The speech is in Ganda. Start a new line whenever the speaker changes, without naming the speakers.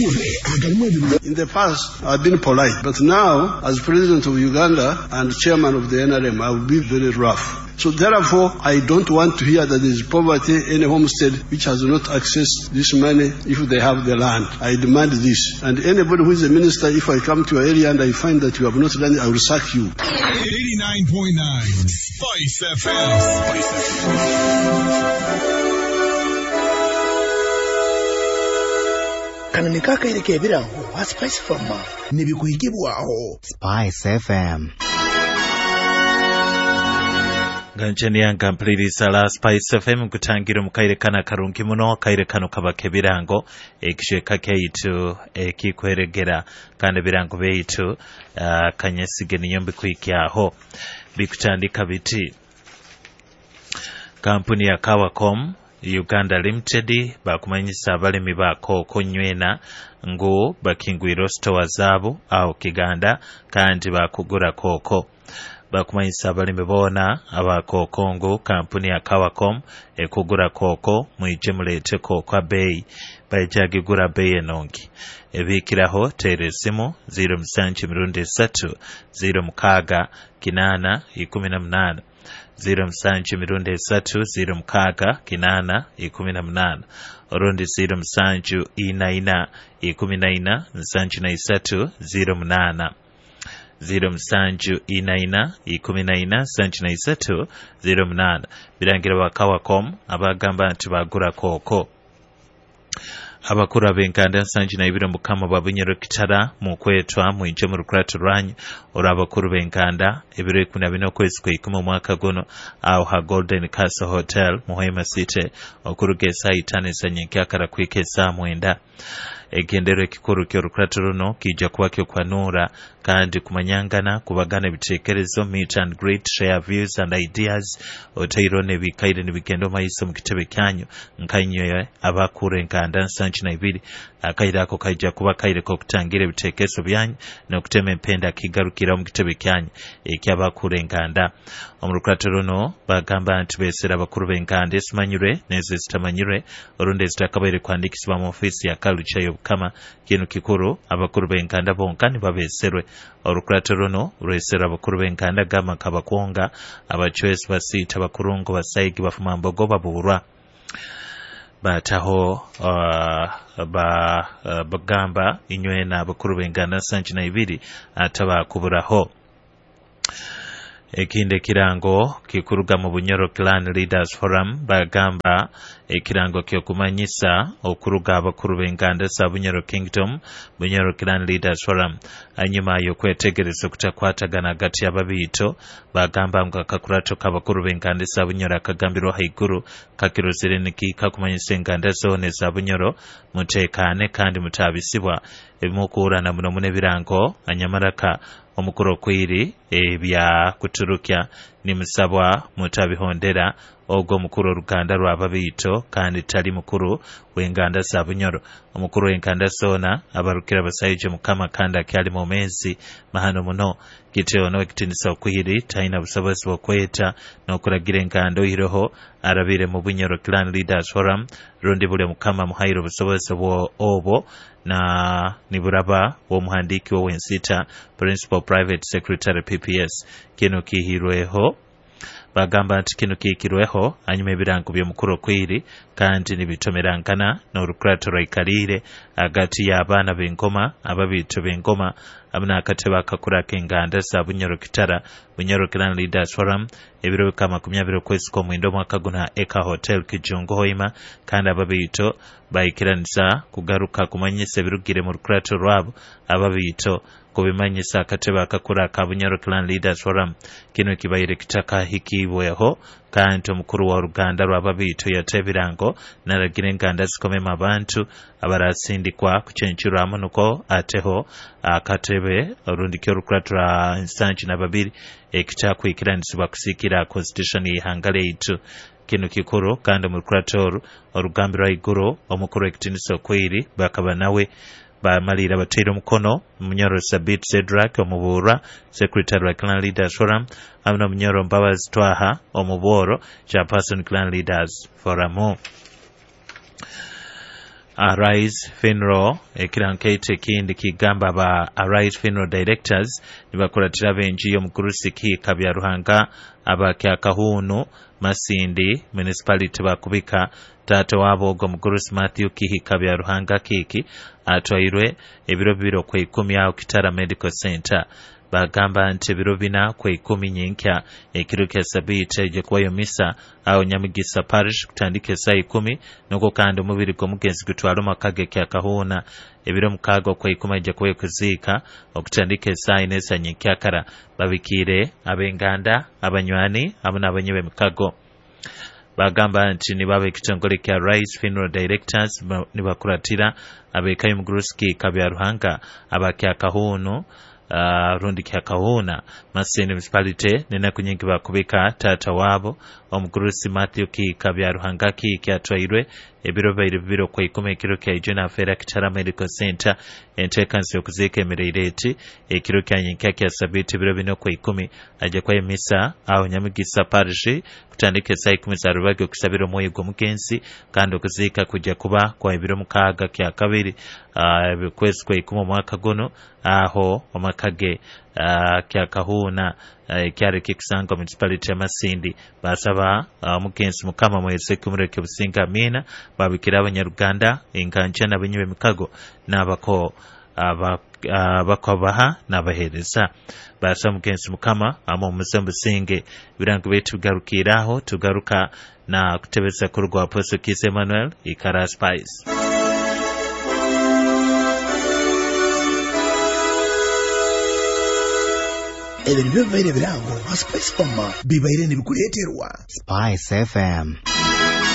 In the past, I've been polite, but now, as president of Uganda and chairman of the NRM, I will be very rough. So therefore, I don't want to hear that there is poverty in a homestead which has not accessed this money if they have the land. I demand this. And anybody who is a minister, if I come to your area and I find that you have not done it, I will sack you.
89.9 Spice FM.
Kananika kaireke ebirango wa Spice FM nibikuhigibwaho
Spice FM.
Gancheni yanga mpuliriza la Spice FM kutangira mukaire kana karungi muno kaire kano kabake birango ekisheka kaitu ekikweregera kandi birango beitu kanyesige niyombi kwikyaho bikutandika biti kampuni ya Kawacom Uganda Limited bakumanyisa abalimi bako konywena ngo bakingwiro store zabo au kiganda kandi bakugura koko bakumanyisa abalimi bona abakoko ngo kampuni ya Kawacom ekugura koko mwijemulete koko bei bayjagigura bei enongi ebikiraho teresimu 0773 06 kinana 18 0773 06 kinana 18 orundi 07 inaina 14 73 08 07 inaina 14 73 08 birangira ba Kawacom abagamba nti bagura koko abakura benkanda sanji na ibiro mukama babunyero kitara mu kwetwa mu inje mu rukrato rwanyu orabakuru benkanda ibiro 12 kwezi kwa 10 mwaka gono au ha Golden Castle Hotel Muhima City okuruge saitane sanyekya kara kwikesa mwenda egendero kikuru kyo rukrato runo kija kwakyo kwanura kandi kumanyangana kubagana bitekerezo meet and greet share views and ideas otairone bikaire nibigendo mayiso mu kitebe kyanyu nkanyoye abakure nkanda sanchi na ibiri akaira ako kaija kuba kaire ko kutangira bitekerezo byanyu no kuteme mpenda kigarukira mu kitebe kyanyu ekyabakure nkanda omurukrato runo bagamba nti besera bakuru benkanda esmanyure neze zitamanyure orunde zitakabaire kwandikisibwa mu ofisi ya culture yobukama kinu kikuru abakuru benkanda bonkani babeserwe orukrato runo rwesera abakuru benkanda gama kabakonga abachwesi basita bakurungo basayigi bafuma mbogo baburwa bataho bagamba inywena abakuru benkanda sanchi na ibiri atabakuburaho ekinde kirango kikuruga mu Bunyoro Clan Leaders Forum bagamba ekirango kyo kumanyisa okuruga abakuru b'enganda za Bunyoro Kingdom Bunyoro Clan Leaders Forum anyuma yo kwetegereza kutakwatagana gati y'ababito bagamba ngo kakurato kabakuru b'enganda za Bunyoro akagambiro haiguru kakirozireniki kakumanyisa enganda zone za Bunyoro mutekane kandi mutabisibwa ebimukurana muno mune birango anyamaraka omukuru kwiri ebya kuturukya nimusabwa mutabihondera ogwo mukuru ruganda rw'ababito kandi tali mukuru w'enganda za Bunyoro omukuru w'enganda zona abarukira basayije mukama kandi akyali mu mezi mahano muno kityo no kitinisa kwiri taina busobozi bwokweta n'okuragira engando iroho arabire mu Bunyoro Clan Leaders Forum rundi bule mukama muhairo busobozi bwo obo na niburaba wo muhandiki wo wensita Principal Private Secretary PPS kino kihirweho bagamba nti kino kikirweho anyuma ebirango by'omukuru kwiri kandi nibitomerangana n'orukrato rwaikalire agati y'abaana b'engoma ababito b'engoma abana akateba akakura k'enganda za Bunyoro Kitara Bunyoro Clan Leaders Forum ebiro kama 20 kwezi kwa mwendo mwaka guna Eka Hotel Kijungo Hoima kandi ababito bayikiranisa kugaruka kumanyisa birugire mu rukrato rwabo ababito kubimanyisa akateba akakura ka Bunyoro Clan Leaders Forum kino kibayire kitaka hikibweho kandi omukuru wa Uganda rw'ababito yatebirango naragira enganda zikomema abantu abarasindikwa kucenchura amunuko ateho akatebe orundikyo rukratura insanchi na babiri ekitakwikiranisibwa kusikira constitution y'ihangale itu kino kikuru kandi mu rukratoru orugambiro iguru omukuru ekitiniso kwiri bakaba nawe bamalira batero mukono Munyoro Sabit Cedric omubura Secretary wa Clan Leaders Forum amna Munyoro Mbabazi Twaha omuboro Chairperson Clan Leaders Forum Arise Funeral ekirango ekindi kigamba ba Arise Funeral Directors nibakuratira benji omukurusi kikabya Ruhanga abakya kahunu Masindi Municipality bakubika tata wabo ogwo mukurusi Matthew kihikabya Ruhanga kiki atwairwe ebiro bibiro ku 10 aho Kitara Medical Center bagamba nti ebiro bina ku 10 nyinkya ekiro kya sabite je kuwayo misa aho Nyamugisa Parish kutandika saa 10 nuko kandi umubiri ko mugenzi gutwara makage kya kahuna ebiro mukago ku 10 je kuwayo kuzika okutandika saa 4 sa nyinkya kara babikire abenganda abanywani abana abanyibe mukago bagamba nti nibabe ekitongole kya Rise Funeral Directors nibakuratira abekayo muguruski kabya Ruhanga abakya kahunu rundi kya kahuna Masindi Municipality nena kunyingi bakubika tata wabo omugurusi Matthew kabya Ruhanga kyatwairwe ebiro bibiro ku 10 ekiro kya Ijona Afera Kitara Medical Center entekansi okuzika emirereti ekiro kya nyinkya kya sabiti biro bino ku 10 aje kwa emisa aho Nyamugisa Parish kutandika saa 10 za rubage okusabira omwoyo gwomugenzi kandi okuzika kujja kuba kwa ebiro mukaga kya kabiri kwezi kwa 10 mwaka gono aho omakage kya kahuna kyari kikisanga Municipality ya Masindi basaba omugenzi mukama mweze kumureke businga mina babikira abanyaruganda inganja n'abanyibe mikago n'abako bakobaha n'abahereza basa mugenzi mukama amo muzembe singe birango betu garukiraho tugaruka na kutebeza ku rwa Apostle Kise Emmanuel Ikara Spice.
Ebintu bibaire birango Spice Farm bibaire nibikuleterwa
Spice FM.